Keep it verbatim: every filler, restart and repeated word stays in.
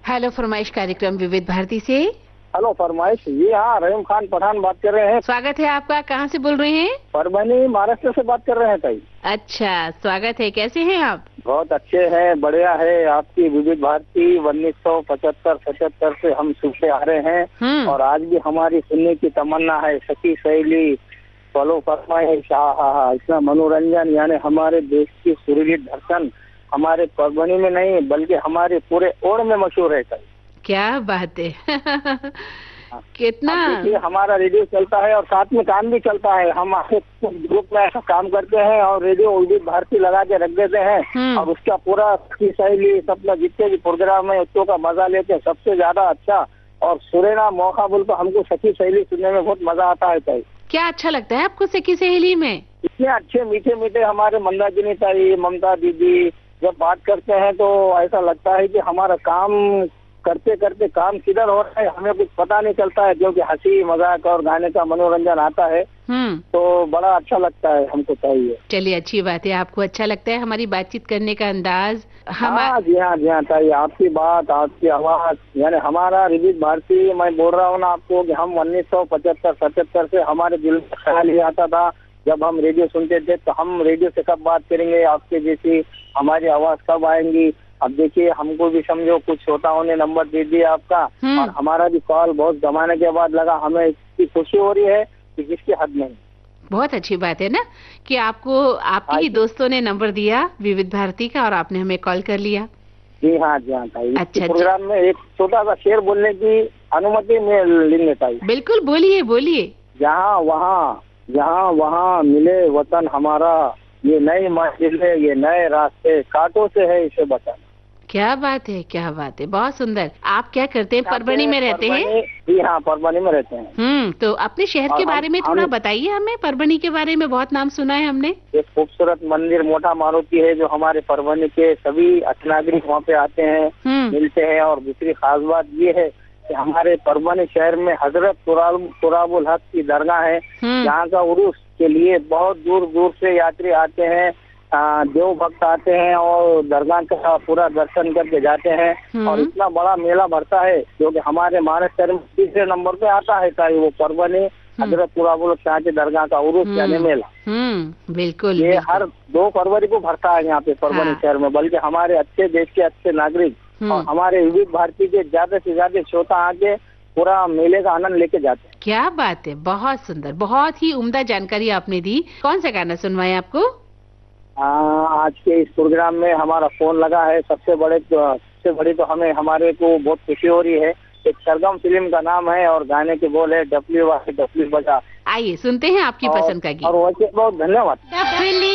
Hello फरमाइश कार्यक्रम विविध भारती से। हेलो फरमाइश, जी हाँ, रहीम खान पठान बात कर रहे हैं। स्वागत है आपका। कहाँ से बोल रहे हैं? परभनी महाराष्ट्र से बात कर रहे हैं ताई। अच्छा, स्वागत है। कैसे हैं आप? बहुत अच्छे हैं, बढ़िया है। आपकी विविध भारती उन्नीस सौ पचहत्तर पचहत्तर से हम सुनते आ रहे हैं और आज भी हमारी सुनने की तमन्ना है। सखी सहेली, फॉलो फरमाइश, हाँ, इतना मनोरंजन, यानी हमारे देश की सुरीली धड़कन हमारे परभनी में नहीं बल्कि हमारे पूरे ओर में मशहूर है ताई। क्या बात है। कितना देखिए, हमारा रेडियो चलता है और साथ में काम भी चलता है। हम ग्रुप में ऐसा काम करते हैं और रेडियो विविध भारती लगा के रख देते हैं और उसका पूरा सखी सहेली सब जितने भी प्रोग्राम है उसको का मजा लेते हैं। सबसे ज्यादा अच्छा और सुरेना मौका बोल तो हमको सखी सहेली सुनने में बहुत मजा आता है ताई। क्या अच्छा लगता है आपको सखी सहेली में? इतने अच्छे मीठे मीठे हमारे मंदाकिनी ताई, ममता दीदी जब बात करते हैं तो ऐसा लगता है कि हमारा काम करते करते काम किधर हो रहा है हमें कुछ पता नहीं चलता है, क्योंकि हंसी मजाक और गाने का मनोरंजन आता है तो बड़ा अच्छा लगता है हमको चाहिए। चलिए, अच्छी बात है। आपको अच्छा लगता है हमारी बातचीत करने का अंदाज। हम हाँ जी हाँ जी हाँ ताई, आपकी बात, आपकी आवाज, यानी हमारा विविध भारती, मैं बोल रहा हूँ ना आपको कि हम उन्नीस सौ पचहत्तर पचहत्तर से हमारे दिल में ख्याल ही आता था जब हम रेडियो सुनते थे तो हम रेडियो से कब बात करेंगे, आपके जैसी हमारी आवाज कब आएंगी। अब देखिए, हमको भी समझो कुछ श्रोताओं ने नंबर दे दिया आपका और हमारा भी कॉल बहुत जमाने के बाद लगा। हमें इसकी खुशी हो रही है कि जिसकी हद नहीं। बहुत अच्छी बात है ना कि आपको आपके ही दोस्तों ने नंबर दिया विविध भारती का और आपने हमें कॉल कर लिया। जी हाँ जी हाँ ताई। अच्छा, प्रोग्राम में एक छोटा सा शेर बोलने की अनुमति में लेंगे ताई। बिल्कुल, बोलिए बोलिए। यहाँ वहाँ यहाँ वहाँ मिले वतन हमारा, ये नई मंजिलें ये नए रास्ते, कांटों से है इसे बचाना। क्या बात है, क्या बात है, बहुत सुंदर। आप क्या करते हैं? परभनी में रहते हैं? जी हाँ, परभनी में रहते हैं। हम्म तो अपने शहर के बारे में थोड़ा बताइए हमें। परभनी के बारे में बहुत नाम सुना है हमने। एक खूबसूरत मंदिर मोटा मारुति है जो हमारे परभनी के सभी अच्छे नागरिक वहाँ पे आते हैं, मिलते हैं। और दूसरी खास बात ये है कि हमारे परभनी शहर में हजरत तुराबुल हक की दरगाह है, जहाँ का उर्स के लिए बहुत दूर दूर से यात्री आते हैं, देव भक्त आते हैं और दरगाह का पूरा दर्शन करके जाते हैं। और इतना बड़ा मेला भरता है जो कि हमारे महाराष्ट्र में तीसरे नंबर पे आता है ताई, वो परभनी हजरत तुराबुल शाह की दरगाह का उर्स यानी मेला। हम्म बिल्कुल, ये हर दो फरवरी को भरता है यहाँ पे परभनी शहर में। बल्कि हमारे अच्छे देश के अच्छे नागरिक और हमारे विविध भारती के ज्यादा से ज्यादा श्रोता आके पूरा मेले का आनंद लेके जाते हैं। क्या बात है, बहुत सुंदर, बहुत ही उम्दा जानकारी आपने दी। कौन सा गाना सुनवाए आपको? आ, आज के इस प्रोग्राम में हमारा फोन लगा है, सबसे बड़े सबसे बड़ी तो हमें हमारे को बहुत खुशी हो रही है। एक सरगम फिल्म का नाम है और गाने के बोल है डब्ल्यू वाई डब्ल्यू बजा। आइए सुनते हैं आपकी पसंद का गीत। और वैसे बहुत धन्यवाद।